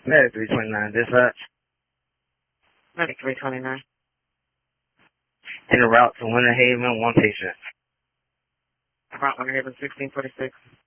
Medic 329, dispatch. Medic 329. En route to Winter Haven, one patient. About Winter Haven 1646.